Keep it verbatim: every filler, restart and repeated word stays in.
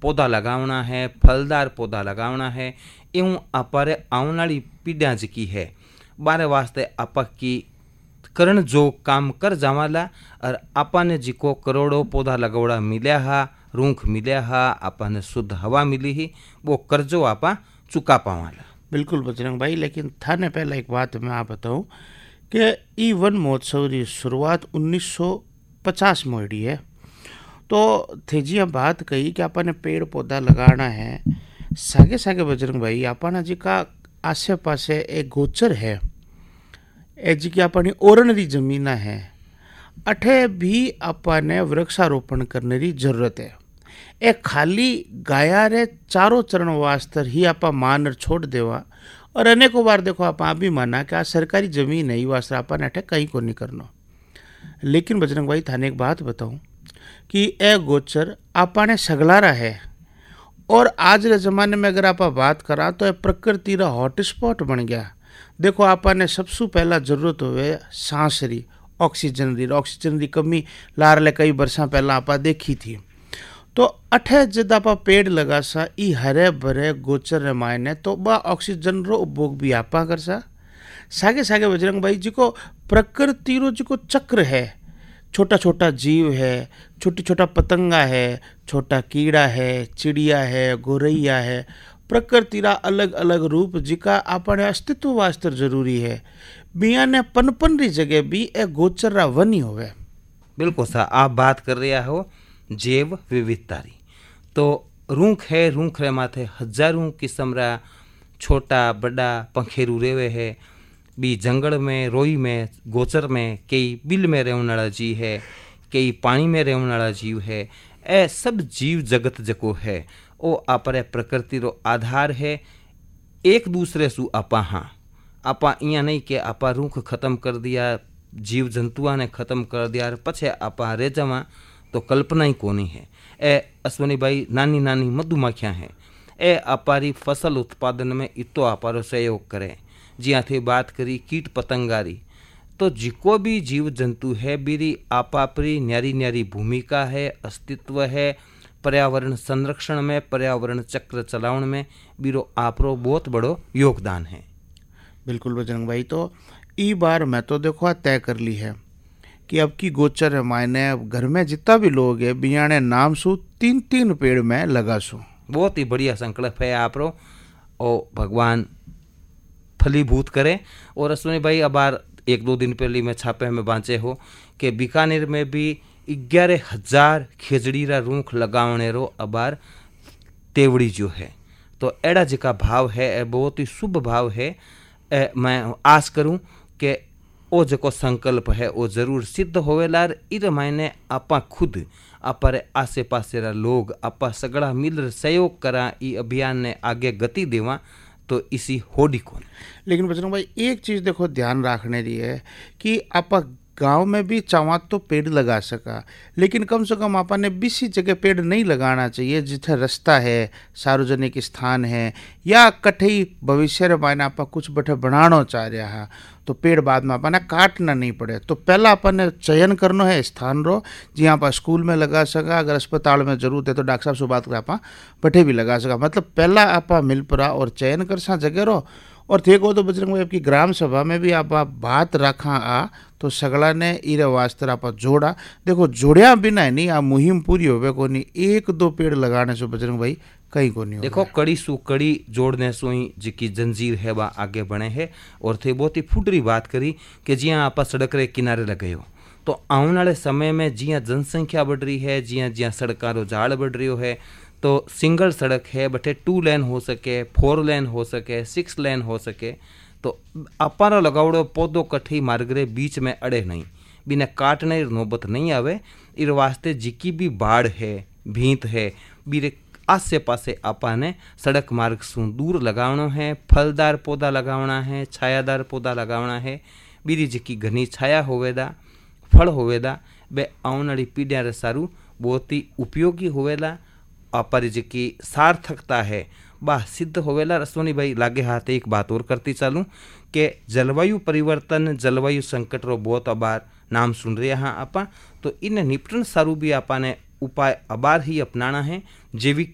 पौधा लगावना है, फलदार पौधा लगावना है, एवं अपारे आने वाली पीढ़ियाँ जी है बारे वास्ते आपा की करण जो काम कर जावाला और आपने जी को करोड़ों पौधा लगवड़ा मिल्या हा, रूख मिल्या हा, आपने शुद्ध हवा मिली ही, वो कर्जो आपा चुका पावाला। बिल्कुल बजरंग भाई, लेकिन थाने पहला एक बात मैं आप बताऊं कि ई वन महोत्सव की शुरुआत उन्नीस सौ पचास में हुई है। तो थे जी बात कही कि आपने पेड़ पौधा लगाना है, सागे सागे बजरंग भाई आपना जी का आसे पासे एक गोचर है, ए जी की अपनी ओरणरी जमीन है, अठे भी अपने वृक्षारोपण करने की जरूरत है। ए खाली गाया रे चारों चरण वास्ते ही आप मान छोड़ देवा, और अनेकों बार देखो आप भी माना कि आ सरकारी जमीन है, वास्ते आपने अठे कहीं को नहीं करना। लेकिन बजरंग भाई थाने एक बात बताऊं कि ए गोचर आपने सगलारा है, और आज के जमाने में अगर आप बात करा तो प्रकृति रा हॉटस्पॉट बन गया। देखो आपने सबसे पहला जरूरत हुए सांस री, ऑक्सीजन री, ऑक्सीजन री कमी लारले कई वर्षा पहला आप देखी थी। तो अठे जब आप पेड़ लगा सा ई हरे भरे गोचर मायने तो बा ऑक्सीजन रो उपभोग भी आपा कर सा। सागे सागे बजरंग भाई जी को प्रकृति रो जी को चक्र है, छोटा छोटा जीव है, छोटी छोटा पतंगा है, छोटा कीड़ा है, चिड़िया है, गोरैया है, प्रकृति रा अलग अलग रूप जिका अपने अस्तित्व वास्ते जरूरी है। बिया ने पनपन री जगह भी ए गोचर रा वनी होवे। बिल्कुल सा आप बात कर रहा हो जैव विविधता री, तो रूख है, रूख रे माथे हजारों किस्म रा छोटा बड़ा पंखेरू रेवे है। बी जंगल में, रोई में, गोचर में कई बिल में रहने वाला जीव है, कई पानी में रहने वाला जीव है। ए सब जीव जगत जको है ओ आपरे प्रकृति रो आधार है। एक दूसरे सु आपा हाँ आपा इं नहीं कि आपा रूख खत्म कर दिया, जीव जंतुआ ने खत्म कर दिया पछे आपा रे जवा तो कल्पना ही कोनी है। ए अश्वनी भाई नानी नानी मधुमक्खियाँ हैं, ए अपारी फसल उत्पादन में इतो अपारो सहयोग करे। जिया थी बात करी कीट पतंगारी, तो जिको भी जीव जंतु है बीरी आपापरी न्यारी न्यारी भूमिका है, अस्तित्व है। पर्यावरण संरक्षण में, पर्यावरण चक्र चलावन में बीरो आपरो बहुत बड़ो योगदान है। बिल्कुल बजरंग भाई, तो ई बार मैं तो देखो तय कर ली है कि अब की गोचर है मायने घर में जितना भी लोग है बियाने नाम सु तीन तीन पेड़ में लगा सु। बहुत ही बढ़िया संकल्प है आपरो, ओ भगवान फलीभूत करे। और अश्विनी भाई अबार एक दो दिन पहले मैं छापे में बांचे हो कि बीकानेर में भी ग्यारह हजार खेजड़ी रा रूख लगावने रो अबार तेवड़ी जो है, तो एड़ा जी का भाव है बहुत ही शुभ भाव है। ए, मैं आस करूं कि ओ जो संकल्प है वो जरूर सिद्ध होवेला। इर मायने आपा खुद अपारे आसे पासे रा लोग आपा सगड़ा मिल सहयोग करा ई अभियान ने आगे गति देवा तो इसी होड़ी को। लेकिन बजरंग भाई एक चीज देखो ध्यान रखने की है कि आपा गांव में भी चावा तो पेड़ लगा सका, लेकिन कम से कम आपने बीसी जगह पेड़ नहीं लगाना चाहिए जिथे रास्ता है, सार्वजनिक स्थान है, या कठई भविष्य रे मायने आप कुछ बठे बनाना चाह रहा है तो पेड़ बाद में अपने काटना नहीं पड़े। तो पहला अपने चयन करना है स्थान रो जी आप स्कूल में लगा सका, अगर अस्पताल में जरूरत है तो डॉक्टर साहब से बात कर आप बठे भी लगा सका। मतलब पहला आप मिल पड़ा और चयन कर सा जगह रो। और थे को तो बजरंग भाई आपकी ग्राम सभा में भी आप बात रखा आ तो सगला ने इरे वास्ते आप जोड़ा। देखो जोड़िया बिना नहीं आ मुहिम पूरी होवे को नहीं, एक दो पेड़ लगाने से बजरंग भाई कहीं को नहीं। देखो कड़ी सु कड़ी जोड़ने सु ही जिकी जंजीर है वह आगे बढ़े है। और थे बहुत ही फुटरी बात करी कि जिया आप सड़क रे किनारे लगे हो तो आने वाले समय में जिया जनसंख्या बढ़ रही है, जिया जिया सड़कों रो जाड़ बढ़ रही है, तो सिंगल सड़क है बटे टू लेन हो सके, फोर लेन हो सके, सिक्स लेन हो सके, तो अपारो लगावड़ो पौधो कठी मार्ग रे बीच में अड़े नहीं, बिना काटने नौबत नहीं आवे। इस वास्ते जिकी भी बाढ़ है, भीत है, बीरे आसे पासे आपाने सड़क मार्ग सु दूर लगावनो है। फलदार पौधा लगावना है, छायादार पौधा लगावना है। बीरी जिकी घनी छाया होवेदा, फल होवेदा, बे आने वाली पीढ़िया रे सारू बहुत ही उपयोगी होवेला। अपारी जिकी सार्थकता है बा सिद्ध होवेला। रसोनी भाई लागे हाथ एक बात और करती चालूं कि जलवायु परिवर्तन, जलवायु संकट रो बहुत अबार नाम सुन रहे हैं आपा, तो इन निपटन सारू भी आपा ने उपाय अबार ही अपनाना है। जैविक